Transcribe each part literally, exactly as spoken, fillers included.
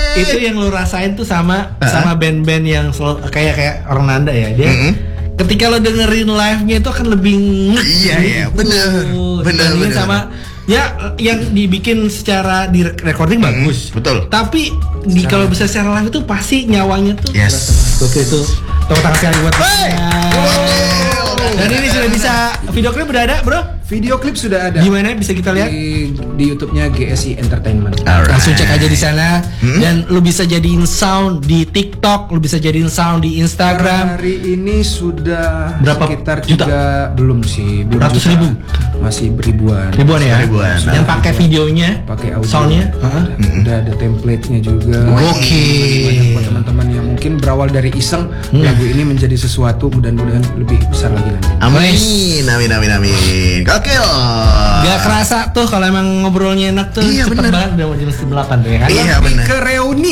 Itu yang lu rasain tuh sama uh-huh. sama band-band yang selalu, kayak kayak orang Nanda ya. Dia mm-hmm. ketika lo dengerin live-nya itu akan lebih iya iya benar benar benar sama ya yang dibikin secara di recording mm-hmm. bagus. Betul. Tapi di kalau bisa secara live itu pasti nyawanya tuh. Yes. Oke itu. Tepuk tangan sekali buat. Hey. Dan ini sudah bisa video klip udah ada, bro? Video klip sudah ada. Gimana bisa kita lihat? Di, di YouTube-nya G S I Entertainment. Alright. Langsung cek aja di sana. Hmm? Dan lu bisa jadiin sound di TikTok, lu bisa jadiin sound di Instagram. Hari ini sudah berapa sekitar juta? Juga belum sih, belum ratus juta. ribu. Masih beribuan. Ribuan ya? Ribuan. Yang pakai videonya, pakai audio. Soundnya, uh-huh. hmm. udah ada template-nya juga. Oke. Buat teman-teman yang mungkin berawal dari iseng, hmm. lagu ini menjadi sesuatu mudah-mudahan lebih besar lagi nanti. Amin, amin, amin, amin. Gokil. Gak kerasa tuh kalau emang ngobrolnya enak tuh. Iya, cepet bener. banget udah mau jam setengah delapan tuh ya kan? Iya benar. Ke reuni.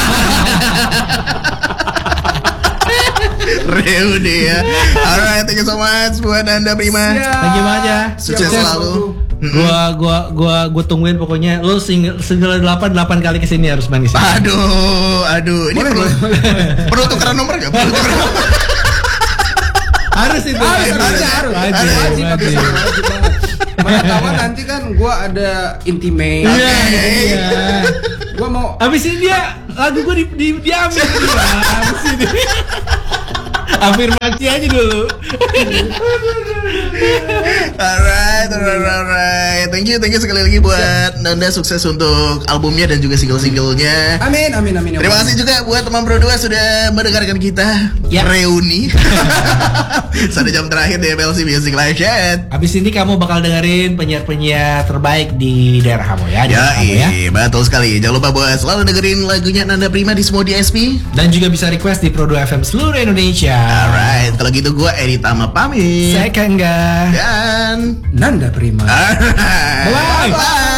Reuni ya. Alright, thank you so much buat Nanda Prima. Thank you banget ya. Sukses selalu. Gua gua gua gua tungguin pokoknya lu single single delapan delapan kali kesini harus main kesini. Aduh, aduh. Ini boleh, perlu boleh. Perlu tukeran nomor enggak? Perlu tukeran nomor. Harus itu. Harus, harus, harus. Wajib, wajib, wajib. Mana tahu nanti kan gua ada intimate. Iya, iya. Gua mau habis ini dia lagu gua di di diambil dia. Habis ini. Afirmasi aja dulu. Alright, alright, alright. Thank you, thank you sekali lagi buat Nanda, sukses untuk albumnya dan juga single-singlenya. Amin, amin, amin. Terima kasih juga buat teman berdua sudah mendengarkan kita ya. Reuni. Sudah jam terakhir di M L C Music Live Chat. Habis ini kamu bakal dengerin penyiar-penyiar terbaik di daerah kamu ya. Ya, iya, ya. Betul sekali. Jangan lupa buat selalu dengerin lagunya Nanda Prima di semua D S P. Dan juga bisa request di Pro dua F M seluruh Indonesia. Alright, kalau gitu gue Edi Tama pamit. Saya Kangga dan Nanda Prima. Alright. Bye. Bye.